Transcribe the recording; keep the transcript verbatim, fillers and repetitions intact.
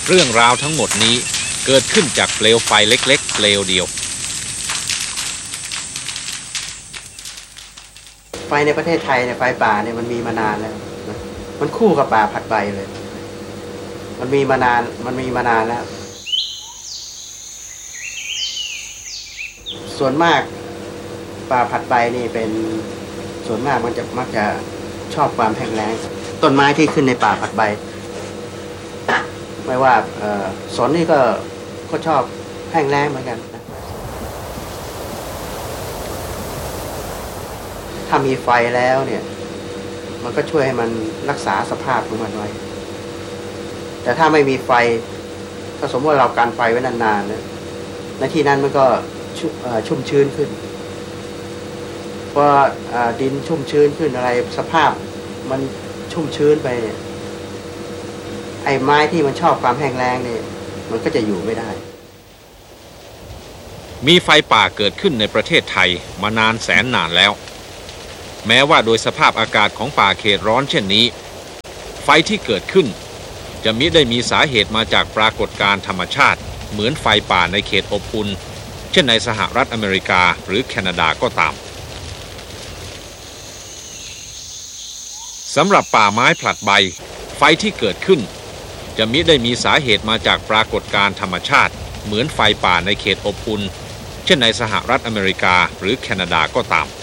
เรื่องราวทั้งหมดนี้เกิดขึ้นจากเปลวไฟเล็กๆเปลวเดียวไฟในประเทศไทยเนี่ยไฟป่าเนี่ยมันมีมานานแล้วนะมันคู่กับป่าผัดใบเลยมันมีมานานมันมีมานานแล้วส่วนมากป่าผัดใบนี่เป็นส่วนมากมันจะมักจะชอบความแห้งแล้งต้นไม้ที่ขึ้นในป่าผัดใบไม่ว่าสนนี่ก็ก็ชอบแห้งแล้งเหมือนกันนะถ้ามีไฟแล้วเนี่ยมันก็ช่วยให้มันรักษาสภาพของมันไว้แต่ถ้าไม่มีไฟถ้าสมมติว่าเรากันไฟไว้นานๆเนี่ยในที่นั้นมันก็ชุ่มชื้นขึ้นพอดินชุ่มชื้นขึ้นอะไรสภาพมันชุ่มชื้นไปเนี่ยไอ้ไม้ที่มันชอบความแห้งแล้งนี่มันก็จะอยู่ไม่ได้มีไฟป่าเกิดขึ้นในประเทศไทยมานานแสนนานแล้วแม้ว่าโดยสภาพอากาศของป่าเขตร้อนเช่นนี้ไฟที่เกิดขึ้นจะมิได้มีสาเหตุมาจากปรากฏการณ์ธรรมชาติเหมือนไฟป่าในเขตอบอุ่นเช่นในสหรัฐอเมริกาหรือแคนาดาก็ตามสำหรับป่าไม้ผลัดใบไฟที่เกิดขึ้นจะมิได้มีสาเหตุมาจากปรากฏการณ์ธรรมชาติเหมือนไฟป่าในเขตอบอุ่นเช่นในสหรัฐอเมริกาหรือแคนาดาก็ตาม